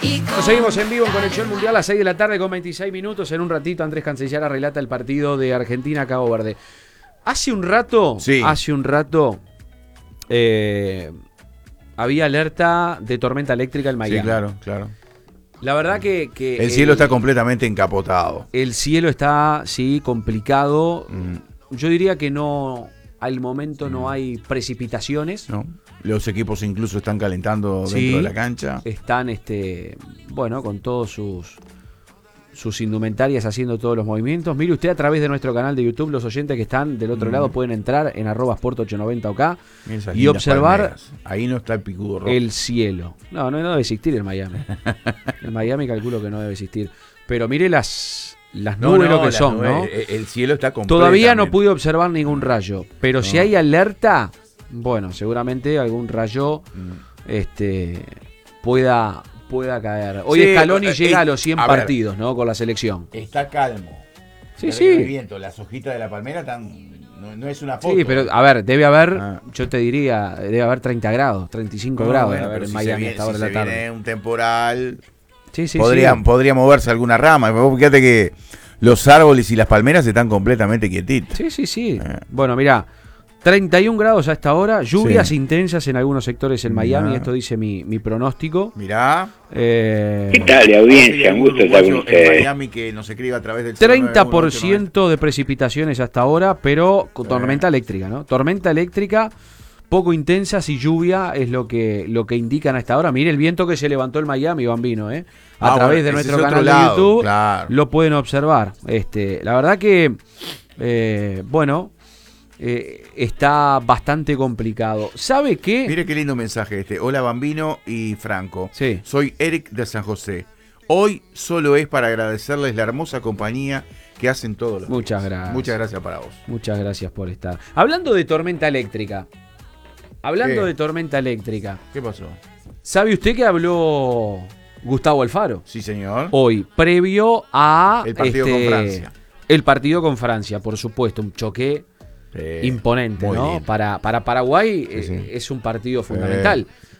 Nos seguimos en vivo en Conexión Mundial a las 6 de la tarde con 26 minutos. En un ratito Andrés Cancellara relata el partido de Argentina-Cabo Verde. Hace un rato había alerta de tormenta eléctrica en Miami. Sí, claro. La verdad que el cielo está completamente encapotado. El cielo está, sí, complicado. Yo diría que no, al momento no hay precipitaciones. No. Los equipos incluso están calentando dentro de la cancha. Están, bueno, con todos sus indumentarias haciendo todos los movimientos. Mire usted a través de nuestro canal de YouTube, los oyentes que están del otro lado pueden entrar en @sport890ok y observar palmeras. Ahí no está el picudo rojo. El cielo. No debe existir el Miami. El Miami calculo que no debe existir. Pero mire las nubes lo que son, nubes, ¿no? El cielo está completamente... Todavía no pude observar ningún rayo, pero si hay alerta, bueno, seguramente algún rayo pueda caer. Hoy Scaloni llega a los 100 partidos, ¿no? Con la selección. Está calmo. Sí. El viento, las hojitas de la palmera no es una foto. Sí, pero a ver, debe haber, yo te diría, debe haber 30 grados, 35 grados bueno, debe haber en si Miami a esta hora de la tarde. Viene un temporal, sí. Podría moverse alguna rama. Fíjate que los árboles y las palmeras están completamente quietitas. Sí. Bueno, mirá, 31 grados a esta hora, lluvias intensas en algunos sectores en Miami, esto dice mi pronóstico. Mirá. ¿Qué tal, audiencia? Un gusto estar con ustedes. En Miami que nos escribe a través del 30% de precipitaciones hasta ahora, pero con tormenta eléctrica, ¿no? Tormenta eléctrica, poco intensas y lluvia es lo que indican a esta hora. Mire el viento que se levantó el Miami, Bambino, a través de nuestro canal de YouTube, lo pueden observar. La verdad que, está bastante complicado. ¿Sabe qué? Mire qué lindo mensaje este. Hola Bambino y Franco. Sí. Soy Eric de San José. Hoy solo es para agradecerles la hermosa compañía que hacen todos los Muchas días. gracias. Muchas gracias para vos. Muchas gracias por estar. Hablando de tormenta eléctrica. ¿Qué pasó? ¿Sabe usted que habló Gustavo Alfaro? Sí, señor. Hoy, previo a el partido con Francia. El partido con Francia, por supuesto, un choque imponente, ¿no? Para Paraguay es un partido fundamental.